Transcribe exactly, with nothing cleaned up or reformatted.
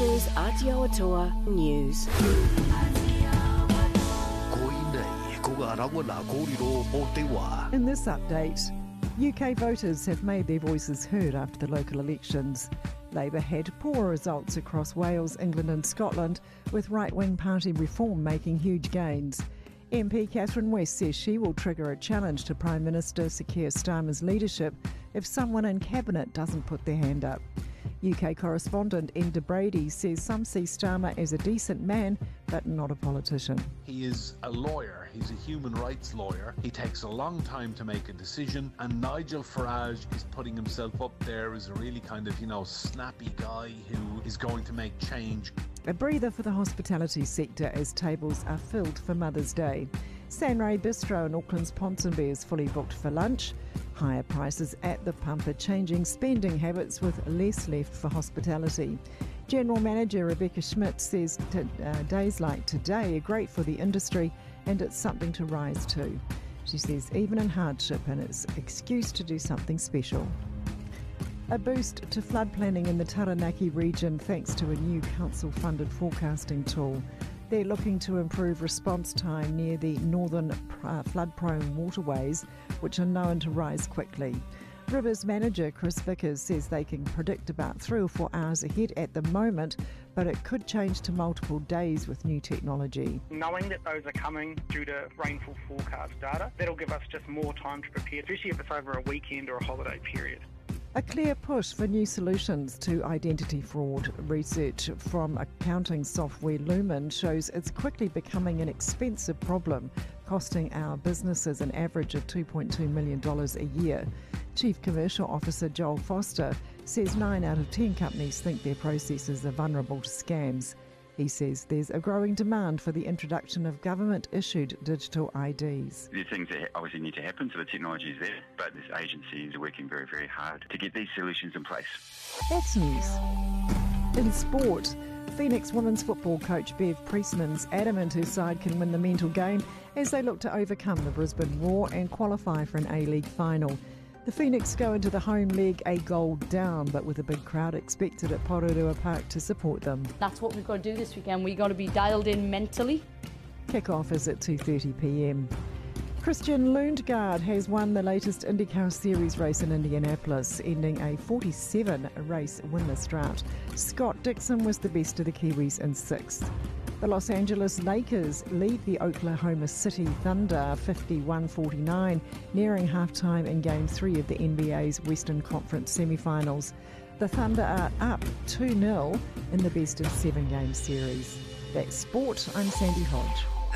This is Aotearoa News. In this update, U K voters have made their voices heard after the local elections. Labour had poor results across Wales, England and Scotland, with right-wing party Reform making huge gains. M P Catherine West says she will trigger a challenge to Prime Minister Sir Keir Starmer's leadership if someone in Cabinet doesn't put their hand up. U K correspondent Enda Brady says some see Starmer as a decent man, but not a politician. He is a lawyer. He's a human rights lawyer. He takes a long time to make a decision, and Nigel Farage is putting himself up there as a really kind of, you know, snappy guy who is going to make change. A breather for the hospitality sector as tables are filled for Mother's Day. Sanray Bistro in Auckland's Ponsonby is fully booked for lunch. Higher prices at the pump are changing spending habits with less left for hospitality. General Manager Rebecca Schmidt says t- uh, days like today are great for the industry and it's something to rise to. She says even in hardship, and it's an excuse to do something special. A boost to flood planning in the Taranaki region thanks to a new council-funded forecasting tool. They're looking to improve response time near the northern uh, flood-prone waterways, which are known to rise quickly. Rivers manager Chris Vickers says they can predict about three or four hours ahead at the moment, but it could change to multiple days with new technology. Knowing that those are coming due to rainfall forecast data, that'll give us just more time to prepare, especially if it's over a weekend or a holiday period. A clear push for new solutions to identity fraud. Research from accounting software Lumen shows it's quickly becoming an expensive problem, costing our businesses an average of two point two million dollars a year. Chief Commercial Officer Joel Foster says nine out of ten companies think their processes are vulnerable to scams. He says there's a growing demand for the introduction of government-issued digital I Ds. There are things that obviously need to happen, so the technology is there, but this agency is working very, very hard to get these solutions in place. That's news. In sport, Phoenix women's football coach Bev Priestman's adamant her side can win the mental game as they look to overcome the Brisbane Roar and qualify for an A-League final. The Phoenix go into the home leg a goal down, but with a big crowd expected at Porirua Park to support them. That's what we've got to do this weekend. We've got to be dialed in mentally. Kick-off is at two thirty p m. Christian Lundgaard has won the latest IndyCar Series race in Indianapolis, ending a forty-seven race winless drought. Scott Dixon was the best of the Kiwis in sixth. The Los Angeles Lakers lead the Oklahoma City Thunder fifty-one forty-nine, nearing halftime in Game three of the N B A's Western Conference semi-finals. The Thunder are up two nil in the best of seven game series. That's sport. I'm Sandy Hodge.